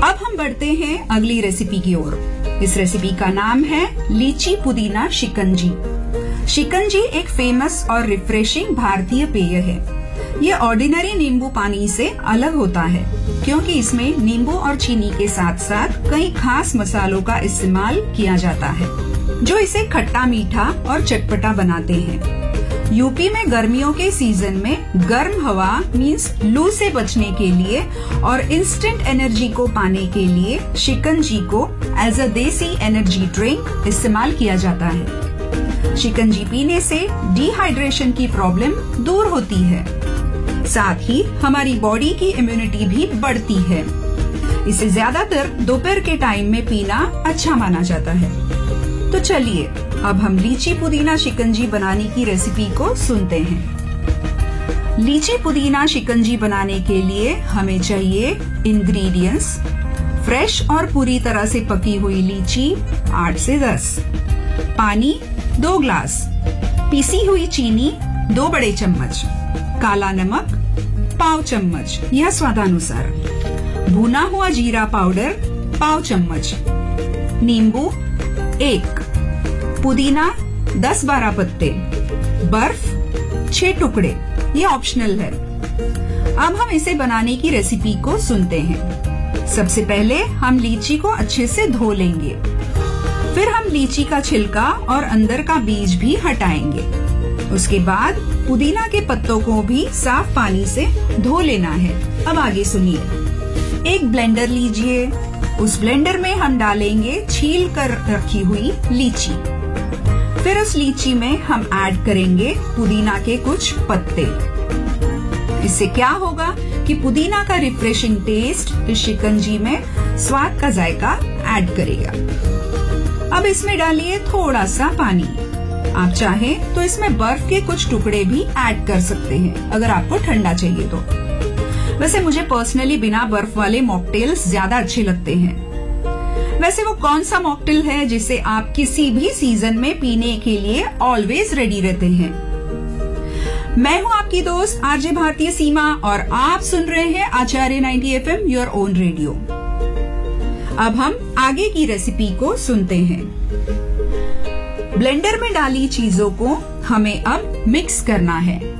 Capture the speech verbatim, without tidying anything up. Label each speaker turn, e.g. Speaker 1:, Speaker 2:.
Speaker 1: अब हम बढ़ते हैं अगली रेसिपी की ओर। इस रेसिपी का नाम है लीची पुदीना शिकंजी। शिकंजी एक फेमस और रिफ्रेशिंग भारतीय पेय है। ये ऑर्डिनरी नींबू पानी से अलग होता है क्योंकि इसमें नींबू और चीनी के साथ साथ कई खास मसालों का इस्तेमाल किया जाता है जो इसे खट्टा मीठा और चटपटा बनाते हैं। यूपी में गर्मियों के सीजन में गर्म हवा मींस लू से बचने के लिए और इंस्टेंट एनर्जी को पाने के लिए शिकंजी को एज अ देसी एनर्जी ड्रिंक इस्तेमाल किया जाता है। शिकंजी पीने से डिहाइड्रेशन की प्रॉब्लम दूर होती है, साथ ही हमारी बॉडी की इम्यूनिटी भी बढ़ती है। इसे ज्यादातर दोपहर के टाइम में पीना अच्छा माना जाता है। तो चलिए अब हम लीची पुदीना शिकंजी बनाने की रेसिपी को सुनते हैं। लीची पुदीना शिकंजी बनाने के लिए हमें चाहिए इंग्रेडिएंट्स। फ्रेश और पूरी तरह से पकी हुई लीची आठ से दस, पानी दो ग्लास, पीसी हुई चीनी दो बड़े चम्मच, काला नमक पाव चम्मच या स्वादानुसार, भुना हुआ जीरा पाउडर पाव चम्मच, नींबू एक, पुदीना दस बारह पत्ते, बर्फ छह टुकड़े, ये ऑप्शनल है। अब हम इसे बनाने की रेसिपी को सुनते हैं। सबसे पहले हम लीची को अच्छे से धो लेंगे, फिर हम लीची का छिलका और अंदर का बीज भी हटाएंगे। उसके बाद पुदीना के पत्तों को भी साफ पानी से धो लेना है। अब आगे सुनिए। एक ब्लेंडर लीजिए, उस ब्लेंडर में हम डालेंगे छील कर रखी हुई लीची। फिर उस लीची में हम ऐड करेंगे पुदीना के कुछ पत्ते। इससे क्या होगा कि पुदीना का रिफ्रेशिंग टेस्ट इस शिकंजी में स्वाद का जायका ऐड करेगा। अब इसमें डालिए थोड़ा सा पानी। आप चाहें तो इसमें बर्फ के कुछ टुकड़े भी ऐड कर सकते हैं अगर आपको ठंडा चाहिए तो। वैसे मुझे पर्सनली बिना बर्फ वाले मॉकटेल्स ज्यादा अच्छे लगते हैं। वैसे वो कौन सा मॉकटेल है जिसे आप किसी भी सीजन में पीने के लिए ऑलवेज रेडी रहते हैं? मैं हूं आपकी दोस्त आरजे भारतीय सीमा और आप सुन रहे हैं आचार्य ninety F am your own radio. अब हम आगे की रेसिपी को सुनते हैं। ब्लेंडर में डाली चीजों को हमें अब मिक्स करना है।